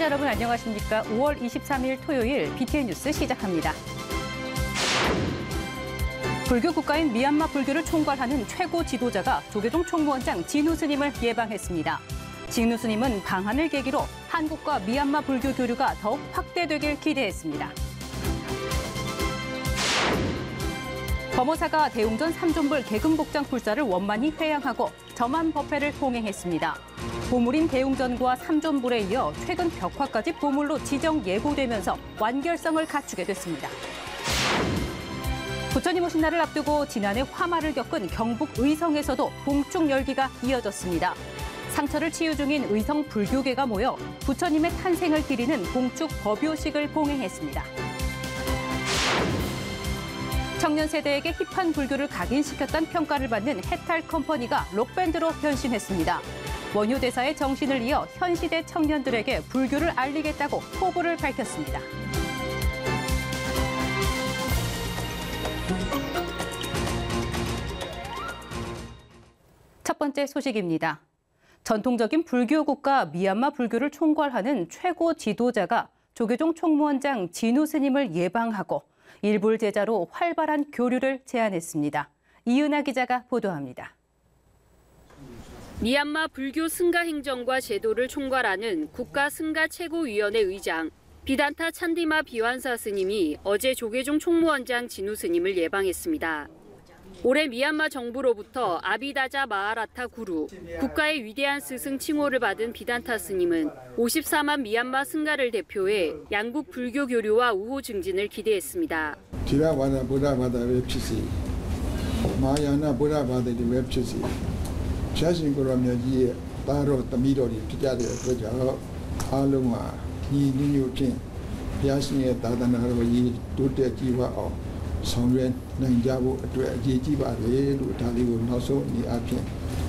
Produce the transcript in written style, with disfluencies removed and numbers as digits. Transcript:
시청자 여러분 안녕하십니까? 5월 23일 토요일 BTN 뉴스 시작합니다. 불교 국가인 미얀마 불교를 총괄하는 최고 지도자가 조계종 총무원장 진우 스님을 예방했습니다. 진우 스님은 방한을 계기로 한국과 미얀마 불교 교류가 더욱 확대되길 기대했습니다. 범어사가 대웅전 3존불 계금복장 불사를 원만히 회양하고 점안 법회를 봉행했습니다. 보물인 대웅전과 3존불에 이어 최근 벽화까지 보물로 지정 예고되면서 완결성을 갖추게 됐습니다. 부처님 오신 날을 앞두고 지난해 화마를 겪은 경북 의성에서도 봉축 열기가 이어졌습니다. 상처를 치유 중인 의성 불교계가 모여 부처님의 탄생을 기리는 봉축 법요식을 봉행했습니다. 청년 세대에게 힙한 불교를 각인시켰다는 평가를 받는 해탈 컴퍼니가 록밴드로 변신했습니다. 원효 대사의 정신을 이어 현 시대 청년들에게 불교를 알리겠다고 포부를 밝혔습니다. 첫 번째 소식입니다. 전통적인 불교 국가 미얀마 불교를 총괄하는 최고 지도자가 조계종 총무원장 진우 스님을 예방하고 일불 제자로 활발한 교류를 제안했습니다. 이은하 기자가 보도합니다. 미얀마 불교 승가 행정과 제도를 총괄하는 국가 승가 최고위원회 의장 비단타 찬디마 비완사 스님이 어제 조계종 총무원장 진우 스님을 예방했습니다. 올해 미얀마 정부로부터 아비다자 마하라타 구루, 국가의 위대한 스승 칭호를 받은 비단타 스님은 54만 미얀마 승가를 대표해 양국 불교 교류와 우호 증진을 기대했습니다. 디라바다 보다바다 왜ဖြစ်စီ마야나 보다바다도 왜ဖြစ်စီ자신 그러면 이 따로 미로리 피자들 그저 알롱아 이 뉴뉴킨 야신의 다단하고 이 도대 지와ဆောင်ရွက်နိုင်ကြဖို့အတွက်အရေးကြီးပါတယ်လို့ဒါလေးကိုနောက်ဆုံးဒီအဖြစ်